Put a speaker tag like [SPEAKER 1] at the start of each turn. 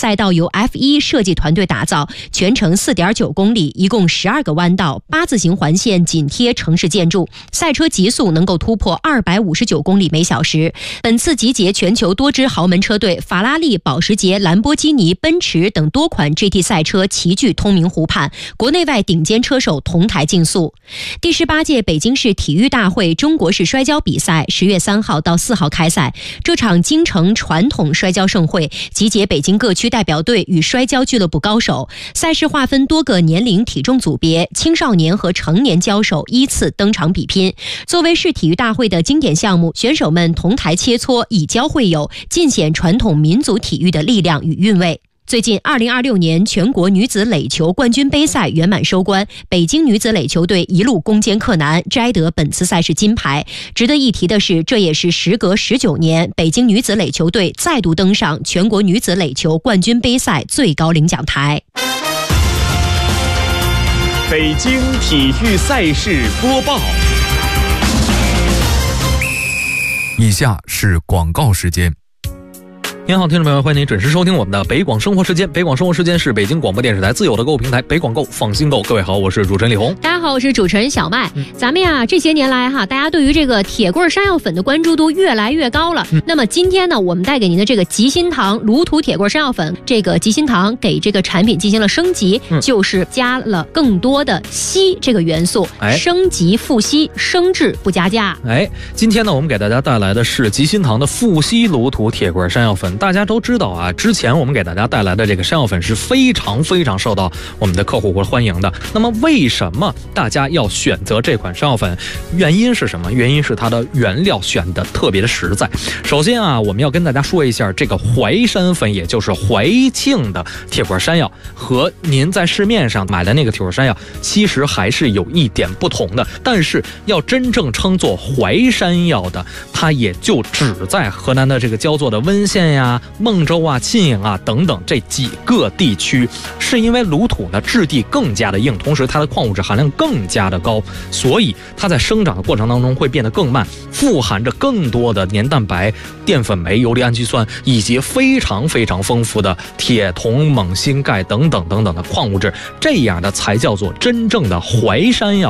[SPEAKER 1] 赛道由 F1 设计团队打造，全程4.9公里，一共12个弯道，八字形环线紧贴城市建筑，赛车极速能够突破259公里每小时。本次集结全球多支豪门车队，法拉利、保时捷、兰博基尼、奔驰等多款 GT 赛车齐聚通明湖畔，国内外顶尖车手同台竞速。第18届北京市体育大会中国式摔跤比赛10月3号到4号开赛。这场京城传统摔跤盛会集结北京各区代表队与摔跤俱乐部高手，赛事划分多个年龄体重组别，青少年和成年交手依次登场比拼。作为市体育大会的经典项目，选手们同台切磋，以交会友，尽显传统民族体育的力量与韵味。最近2026年全国女子垒球冠军杯赛圆满收官，北京女子垒球队一路攻坚克难，摘得本次赛事金牌。值得一提的是，这也是时隔19年，北京女子垒球队再度登上全国女子垒球冠军杯赛最高领奖台。
[SPEAKER 2] 北京体育赛事播报。
[SPEAKER 3] 以下是广告时间。
[SPEAKER 4] 您好，听众朋友，欢迎您准时收听我们的北广生活时间。北广生活时间是北京广播电视台自有的购物平台北广购，放心购。各位好，我是主持人李红。
[SPEAKER 1] 大家好，我是主持人小麦。咱们呀，这些年来哈，大家对于这个铁棍山药粉的关注度越来越高了。那么今天呢，我们带给您的这个吉心堂卤土铁棍山药粉，这个吉心堂给这个产品进行了升级，就是加了更多的硒这个元素，升级富硒，升质不加价。
[SPEAKER 4] 今天呢，我们给大家带来的是吉心堂的富硒卤土铁棍山药粉。大家都知道啊，之前我们给大家带来的这个山药粉是非常受到我们的客户欢迎的。那么为什么大家要选择这款山药粉？原因是什么？原因是它的原料选的特别的实在。首先啊，我们要跟大家说一下，这个淮山粉，也就是淮庆的铁棍山药，和您在市面上买的那个铁棍山药其实还是有一点不同的。但是要真正称作淮山药的，它也就只在河南的这个焦作的温县呀、孟州啊、沁阳啊等等这几个地区。是因为卤土呢质地更加的硬，同时它的矿物质含量更加的高，所以它在生长的过程当中会变得更慢，富含着更多的黏蛋白、淀粉酶、游离氨基酸以及非常丰富的铁、铜、锰、锌、钙等等的矿物质，这样的才叫做真正的淮山药。